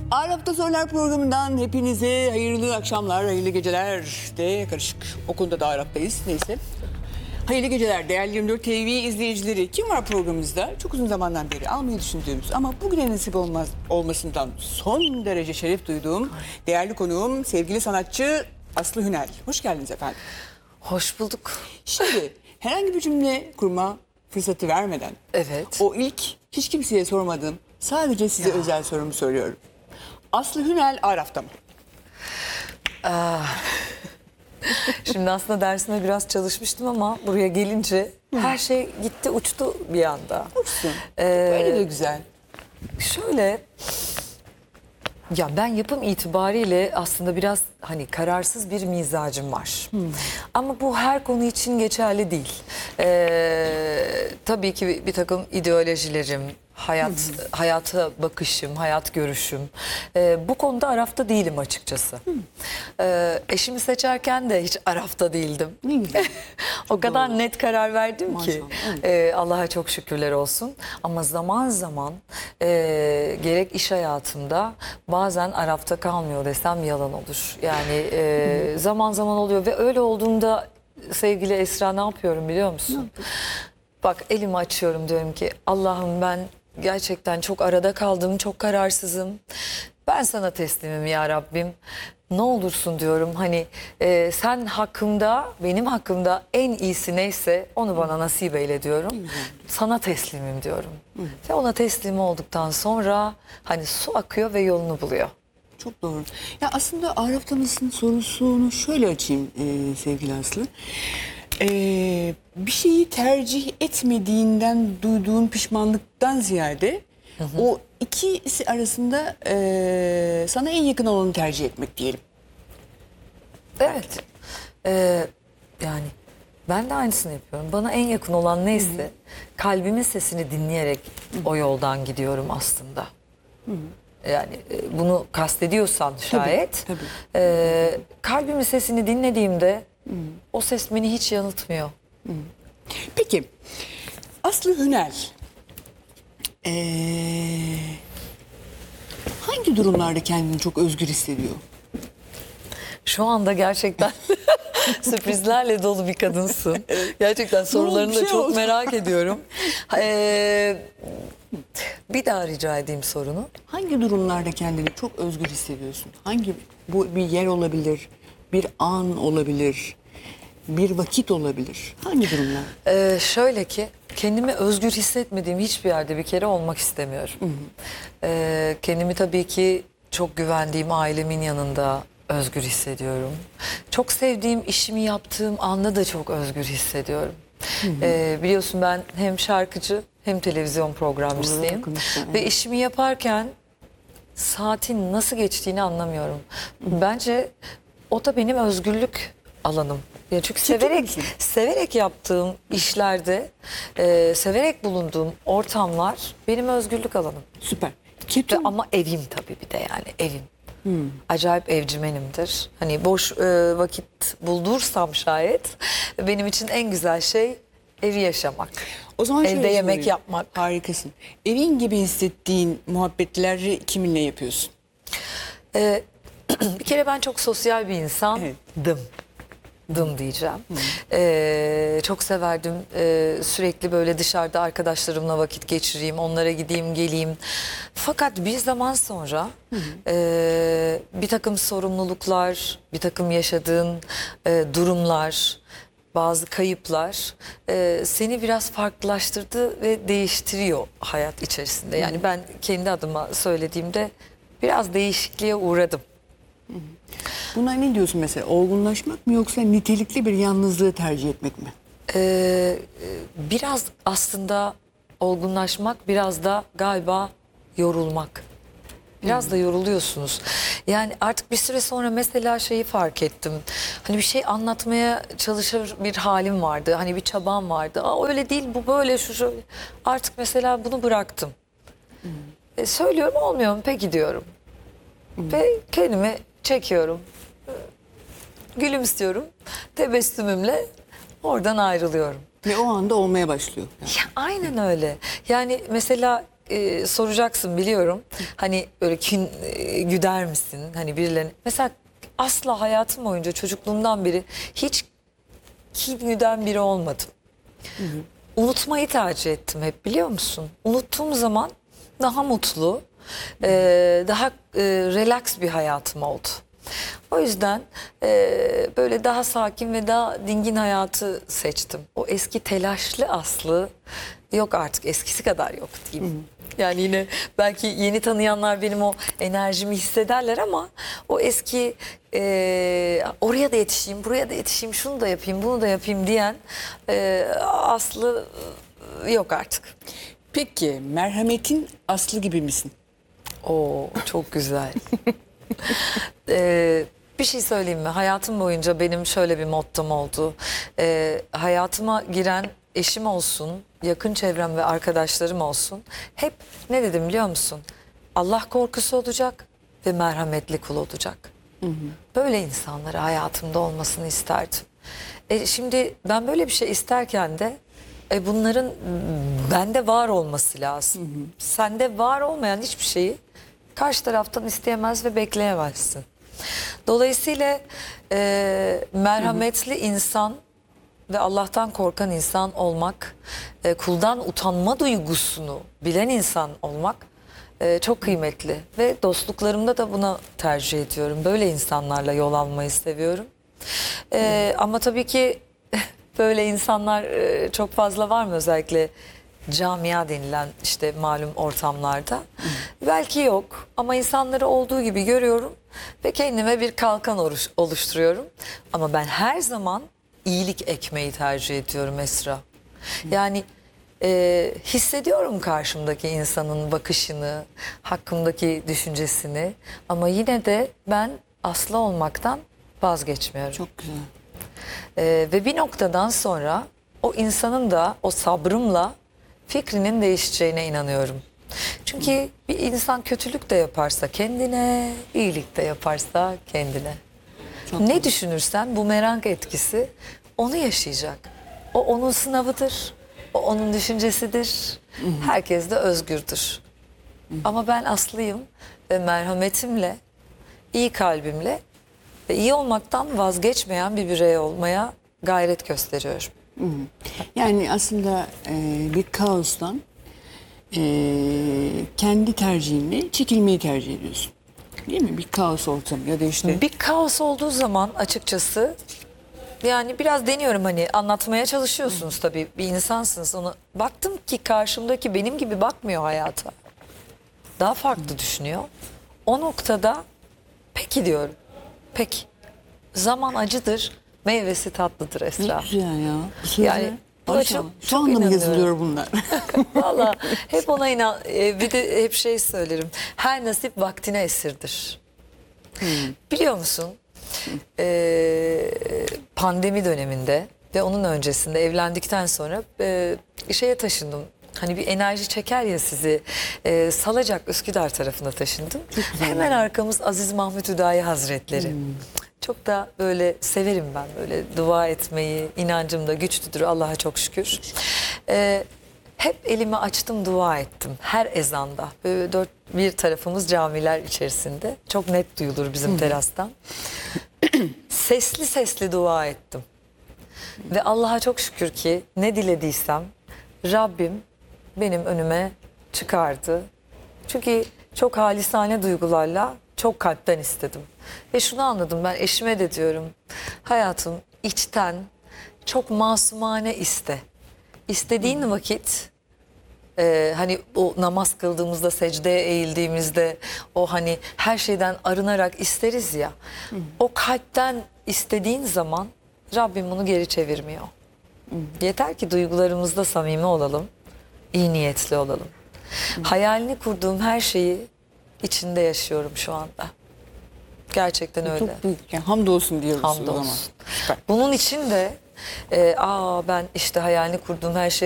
Arap'ta Sorular programından hepinize hayırlı akşamlar, hayırlı geceler de karışık. O konuda da Arap'tayız. Neyse. Hayırlı geceler değerli 24 TV izleyicileri. Kim var programımızda? Çok uzun zamandan beri almayı düşündüğümüz ama bugüne nasip olmasından son derece şeref duyduğum değerli konuğum sevgili sanatçı Aslı Hünel. Hoş geldiniz efendim. Hoş bulduk. Şimdi herhangi bir cümle kurma fırsatı vermeden Evet. o ilk hiç kimseye sormadığım sadece size özel sorumu soruyorum. Aslı Hünel Araf'ta mı? Şimdi aslında dersime biraz çalışmıştım ama buraya gelince her şey gitti uçtu bir anda. Uçsun. Böyle de güzel. Şöyle, ya ben yapım itibariyle aslında biraz hani kararsız bir mizacım var. Ama bu her konu için geçerli değil. Tabii ki bir takım ideolojilerim, hayata bakışım, hayat görüşüm. Bu konuda Araf'ta değilim açıkçası. Eşimi seçerken de hiç Araf'ta değildim. Ne güzel. O kadar net karar verdim ki. Maşallah, Allah'a çok şükürler olsun. Ama zaman zaman gerek iş hayatımda bazen Araf'ta kalmıyor desem yalan olur. Yani zaman zaman oluyor ve öyle olduğunda sevgili Esra ne yapıyorum biliyor musun? Bak elimi açıyorum, diyorum ki Allah'ım ben gerçekten çok arada kaldım, çok kararsızım. Ben sana teslimim ya Rabbim. Ne olursun diyorum, hani sen hakkımda, benim hakkımda en iyisi neyse onu bana nasip eyle diyorum. Sana teslimim diyorum. Ve ona teslim olduktan sonra hani su akıyor ve yolunu buluyor. Çok doğru. Ya aslında Araf'ta mısın sorusunu şöyle açayım sevgili Aslı. Bir şeyi tercih etmediğinden duyduğun pişmanlıktan ziyade o ikisi arasında sana en yakın olanı tercih etmek diyelim. Evet. Yani ben de aynısını yapıyorum. Bana en yakın olan neyse kalbimin sesini dinleyerek o yoldan gidiyorum aslında. Yani bunu kastediyorsan şayet. Tabii. Kalbimin sesini dinlediğimde o ses beni hiç yanıltmıyor. Peki Aslı Hünel hangi durumlarda kendini çok özgür hissediyor? Şu anda gerçekten sürprizlerle dolu bir kadınsın. Gerçekten sorularını da çok merak ediyorum. Bir daha rica edeyim sorunu. Hangi durumlarda kendini çok özgür hissediyorsun? Bu bir yer olabilir, bir an olabilir, bir vakit olabilir. Hangi durumlar? Şöyle ki kendimi özgür hissetmediğim hiçbir yerde bir kere olmak istemiyorum. Kendimi tabii ki çok güvendiğim ailemin yanında özgür hissediyorum. Çok sevdiğim işimi yaptığım anda da çok özgür hissediyorum. Biliyorsun ben hem şarkıcı hem televizyon programcısıyım. Ve işimi yaparken saatin nasıl geçtiğini anlamıyorum. Bence o da benim özgürlük alanım. Yani çünkü severek yaptığım işlerde, severek bulunduğum ortamlar benim özgürlük alanım. Süper. Ama evim tabii bir de, yani evim. Acayip evcimenimdir. Hani boş vakit buldursam şayet benim için en güzel şey evi yaşamak. O zaman evde yemek yapmak. Harikasın. Evin gibi hissettiğin muhabbetleri kiminle yapıyorsun? Bir kere ben çok sosyal bir insandım. Diyeceğim. Çok severdim sürekli böyle dışarıda arkadaşlarımla vakit geçireyim, onlara gideyim geleyim. Fakat bir zaman sonra bir takım sorumluluklar, bir takım yaşadığın durumlar, bazı kayıplar seni biraz farklılaştırdı ve değiştiriyor hayat içerisinde. Yani ben kendi adıma söylediğimde biraz değişikliğe uğradım. Buna ne diyorsun mesela? Olgunlaşmak mı yoksa nitelikli bir yalnızlığı tercih etmek mi? Biraz aslında olgunlaşmak, biraz da galiba yorulmak. Biraz da yoruluyorsunuz. Yani artık bir süre sonra mesela şeyi fark ettim. Hani bir şey anlatmaya çalışır bir halim vardı. Hani bir çabam vardı. Öyle değil, bu böyle, şu şöyle. Artık mesela bunu bıraktım. Söylüyorum, olmuyor mu? Peki diyorum. Ve kendimi çekiyorum. Gülümsüyorum. Tebessümümle oradan ayrılıyorum. Ve o anda olmaya başlıyor. Ya aynen öyle. Yani mesela soracaksın biliyorum. Hani böyle kin güder misin? Hani birilerine. Mesela asla hayatım boyunca çocukluğumdan beri hiç kin güden biri olmadım. Unutmayı tercih ettim hep, biliyor musun? Unuttuğum zaman daha mutlu, daha relax bir hayatım oldu. O yüzden böyle daha sakin ve daha dingin hayatı seçtim. O eski telaşlı Aslı yok artık, eskisi kadar yok diyeyim. Yani yine belki yeni tanıyanlar benim o enerjimi hissederler ama o eski oraya da yetişeyim, buraya da yetişeyim, şunu da yapayım, bunu da yapayım diyen Aslı yok artık. Peki merhametin aslı gibi misin? Oo, çok güzel. Bir şey söyleyeyim mi? Hayatım boyunca benim şöyle bir mottom oldu. Hayatıma giren eşim olsun, yakın çevrem ve arkadaşlarım olsun. Hep ne dedim biliyor musun? Allah korkusu olacak ve merhametli kul olacak. Böyle insanları hayatımda olmasını isterdim. Şimdi ben böyle bir şey isterken de bunların bende var olması lazım. Sende var olmayan hiçbir şeyi karşı taraftan isteyemez ve bekleyemezsin. Dolayısıyla merhametli insan ve Allah'tan korkan insan olmak, kuldan utanma duygusunu bilen insan olmak çok kıymetli. Ve dostluklarımda da buna tercih ediyorum. Böyle insanlarla yol almayı seviyorum. Ama tabii ki böyle insanlar çok fazla var mı, özellikle camia denilen işte malum ortamlarda? Belki yok ama insanları olduğu gibi görüyorum ve kendime bir kalkan oluşturuyorum. Ama ben her zaman iyilik ekmeği tercih ediyorum Esra. Yani hissediyorum karşımdaki insanın bakışını, hakkımdaki düşüncesini ama yine de ben Aslı olmaktan vazgeçmiyorum. Çok güzel. Ve bir noktadan sonra o insanın da o sabrımla fikrinin değişeceğine inanıyorum. Çünkü bir insan kötülük de yaparsa kendine, iyilik de yaparsa kendine. Ne düşünürsen bumerang etkisi onu yaşayacak. O onun sınavıdır, o onun düşüncesidir. Herkes de özgürdür. Ama ben Aslıyım ve merhametimle, iyi kalbimle ve iyi olmaktan vazgeçmeyen bir birey olmaya gayret gösteriyorum. Yani aslında bir kaostan kendi tercihinle çekilmeyi tercih ediyorsun. Değil mi? Bir kaos ortamı ya da işte Bir kaos olduğu zaman açıkçası yani biraz deniyorum, hani anlatmaya çalışıyorsunuz tabii, bir insansınız. Onu baktım ki karşımdaki benim gibi bakmıyor hayata. Daha farklı düşünüyor. O noktada peki diyorum. Peki. Zaman acıdır, meyvesi tatlıdır Esra. ne güzel ya. Bu sözler, Yani buna maşallah. çok Şu anda mı inanıyorum. yazılıyor bunlar? Valla hep ona inan. Bir de hep şey söylerim. Her nasip vaktine esirdir. Biliyor musun? Pandemi döneminde ve onun öncesinde evlendikten sonra şeye taşındım. Hani bir enerji çeker ya sizi. Salacak Üsküdar tarafına taşındım. Hemen arkamız Aziz Mahmut Hüdayi Hazretleri. Çok da böyle severim ben böyle dua etmeyi. İnancım da güçlüdür Allah'a çok şükür. Hep elimi açtım, dua ettim her ezanda. Böyle bir tarafımız camiler içerisinde. Çok net duyulur bizim terastan. Sesli sesli dua ettim. Ve Allah'a çok şükür ki ne dilediysem Rabbim benim önüme çıkardı. Çünkü çok halisane duygularla, çok kalpten istedim. Ve şunu anladım, ben eşime de diyorum. Hayatım, içten çok masumane iste. İstediğin vakit hani o namaz kıldığımızda, secdeye eğildiğimizde o hani her şeyden arınarak isteriz ya. O kalpten istediğin zaman Rabbim bunu geri çevirmiyor. Yeter ki duygularımızda samimi olalım, iyi niyetli olalım. Hayalini kurduğum her şeyi içinde yaşıyorum şu anda. Gerçekten öyle. Çok büyük. Yani hamdolsun diyoruz o zaman. Hamdolsun. Süper. Bunun için de ben işte hayalini kurduğum her şeyi